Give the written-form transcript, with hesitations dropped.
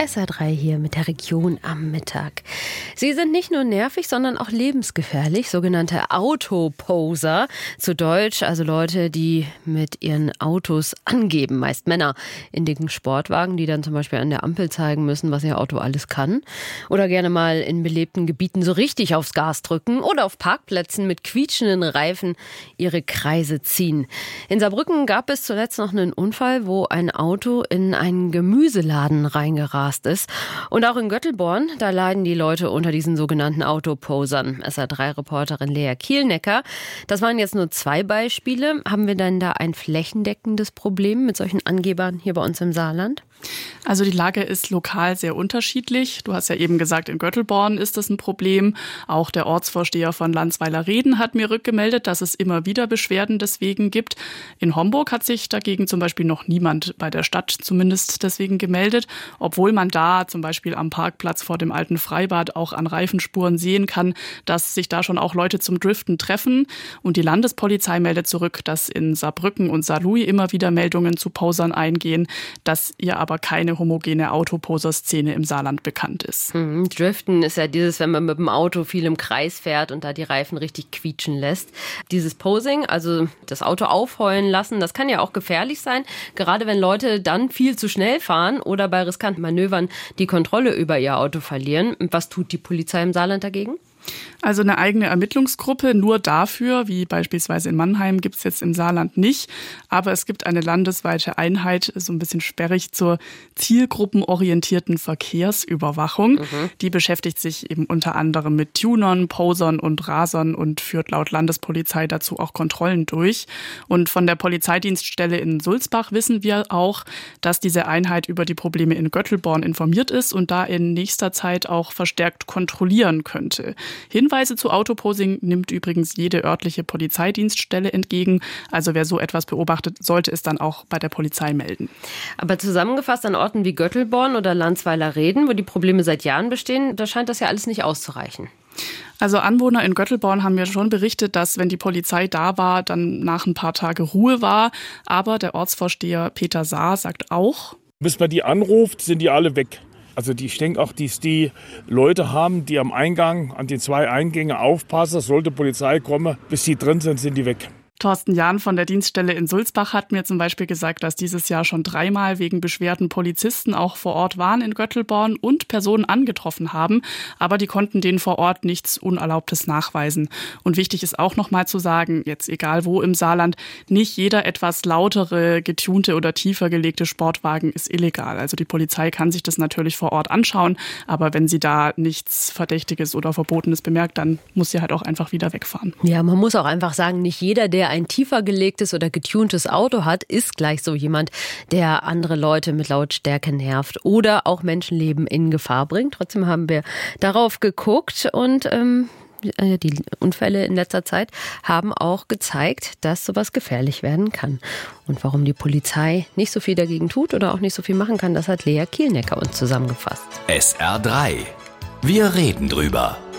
SR3 hier mit der Region am Mittag. Sie sind nicht nur nervig, sondern auch lebensgefährlich, sogenannte Autoposer. Zu Deutsch, also Leute, die mit ihren Autos angeben, meist Männer in dicken Sportwagen, die dann zum Beispiel an der Ampel zeigen müssen, was ihr Auto alles kann. Oder gerne mal in belebten Gebieten so richtig aufs Gas drücken oder auf Parkplätzen mit quietschenden Reifen ihre Kreise ziehen. In Saarbrücken gab es zuletzt noch einen Unfall, wo ein Auto in einen Gemüseladen reingerast ist. Und auch in Göttelborn, da leiden die Leute unter diesen sogenannten Autoposern. SR3-Reporterin Lea Kielnecker. Das waren jetzt nur 2 Beispiele. Haben wir denn da ein flächendeckendes Problem mit solchen Angebern hier bei uns im Saarland? Also die Lage ist lokal sehr unterschiedlich. Du hast ja eben gesagt, in Göttelborn ist das ein Problem. Auch der Ortsvorsteher von Landsweiler-Reden hat mir rückgemeldet, dass es immer wieder Beschwerden deswegen gibt. In Homburg hat sich dagegen zum Beispiel noch niemand bei der Stadt zumindest deswegen gemeldet, obwohl man da zum Beispiel am Parkplatz vor dem alten Freibad auch an Reifenspuren sehen kann, dass sich da schon auch Leute zum Driften treffen. Und die Landespolizei meldet zurück, dass in Saarbrücken und Saarlouis immer wieder Meldungen zu Posern eingehen, dass ihr aber keine homogene Autoposer-Szene im Saarland bekannt ist. Driften ist ja dieses, wenn man mit dem Auto viel im Kreis fährt und da die Reifen richtig quietschen lässt. Dieses Posing, also das Auto aufheulen lassen, das kann ja auch gefährlich sein, gerade wenn Leute dann viel zu schnell fahren oder bei riskanten Manövern die Kontrolle über ihr Auto verlieren. Was tut die Polizei im Saarland dagegen? Also eine eigene Ermittlungsgruppe nur dafür, wie beispielsweise in Mannheim, gibt es jetzt im Saarland nicht. Aber es gibt eine landesweite Einheit, so ein bisschen sperrig, zur zielgruppenorientierten Verkehrsüberwachung. Die beschäftigt sich eben unter anderem mit Tunern, Posern und Rasern und führt laut Landespolizei dazu auch Kontrollen durch. Und von der Polizeidienststelle in Sulzbach wissen wir auch, dass diese Einheit über die Probleme in Göttelborn informiert ist und da in nächster Zeit auch verstärkt kontrollieren könnte. Hinweise zu Autoposing nimmt übrigens jede örtliche Polizeidienststelle entgegen. Also wer so etwas beobachtet, sollte es dann auch bei der Polizei melden. Aber zusammengefasst an Orten wie Göttelborn oder Landsweiler-Reden, wo die Probleme seit Jahren bestehen, da scheint das ja alles nicht auszureichen. Also Anwohner in Göttelborn haben mir schon berichtet, dass wenn die Polizei da war, dann nach ein paar Tagen Ruhe war. Aber der Ortsvorsteher Peter Saar sagt auch: Bis man die anruft, sind die alle weg. Also ich denke auch, dass die Leute haben, die am Eingang, an den 2 Eingängen aufpassen. Sollte Polizei kommen, bis die drin sind, sind die weg. Thorsten Jahn von der Dienststelle in Sulzbach hat mir zum Beispiel gesagt, dass dieses Jahr schon 3-mal wegen Beschwerden Polizisten auch vor Ort waren in Göttelborn und Personen angetroffen haben. Aber die konnten denen vor Ort nichts Unerlaubtes nachweisen. Und wichtig ist auch noch mal zu sagen, jetzt egal wo im Saarland, nicht jeder etwas lautere, getunte oder tiefer gelegte Sportwagen ist illegal. Also die Polizei kann sich das natürlich vor Ort anschauen. Aber wenn sie da nichts Verdächtiges oder Verbotenes bemerkt, dann muss sie halt auch einfach wieder wegfahren. Ja, man muss auch einfach sagen, nicht jeder, der ein tiefer gelegtes oder getuntes Auto hat, ist gleich so jemand, der andere Leute mit Lautstärke nervt oder auch Menschenleben in Gefahr bringt. Trotzdem haben wir darauf geguckt und die Unfälle in letzter Zeit haben auch gezeigt, dass sowas gefährlich werden kann. Und warum die Polizei nicht so viel dagegen tut oder auch nicht so viel machen kann, das hat Lea Kielnecker uns zusammengefasst. SR3. Wir reden drüber.